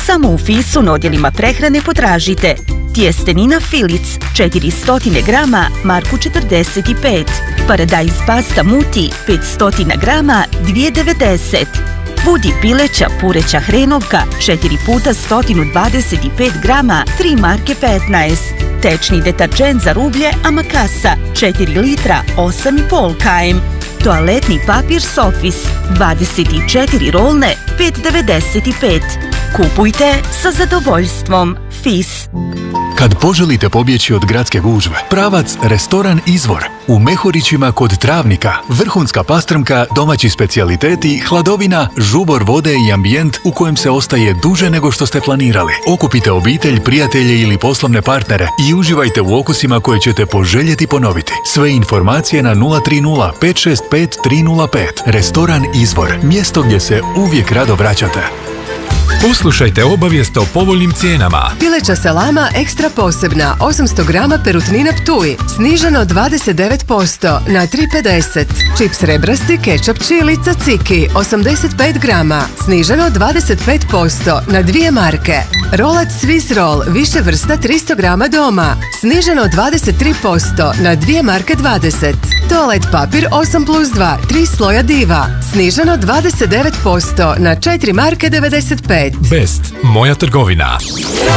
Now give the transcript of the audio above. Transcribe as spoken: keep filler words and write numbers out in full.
Samo u Fisu na odjelima prehrane potražite tjestenina Filic četiristo grama, marku četrdeset pet, paradajz pasta muti petsto grama, dvije devedeset. Budi pileća pureća hrenovka četiri puta sto dvadeset pet grama, tri marke petnaest. Tečni deterđent za rublje Amakasa četiri litra, osam i pol km. Toaletni papir Sofis dvadeset četiri rolne, pet devedeset pet. Kupujte sa zadovoljstvom. Fis. Kad poželite pobjeći od gradske gužve, pravac restoran Izvor. U Mehurićima kod Travnika. Vrhunska pastrmka, domaći specijaliteti, hladovina, žubor vode i ambijent u kojem se ostaje duže nego što ste planirali. Okupite obitelj, prijatelje ili poslovne partnere i uživajte u okusima koje ćete poželjeti ponoviti. Sve informacije na nula tri nula pet šest pet tri nula pet. Restoran Izvor. Mjesto gdje se uvijek rado vraćate. Poslušajte obavijest o povoljnim cijenama. Pileća salama ekstra posebna osamsto grama perutnina Ptuj sniženo dvadeset devet posto na tri pedeset. Čips rebrasti kečap čili Caciki osamdeset pet grama sniženo dvadeset pet posto na dvije marke. Rolac Swiss roll više vrsta tristo grama doma sniženo dvadeset tri posto na dvije marke dvadeset. Toalet papir osam plus dva tri sloja Diva sniženo dvadeset devet posto na četiri marke devedeset pet. Best, moja trgovina.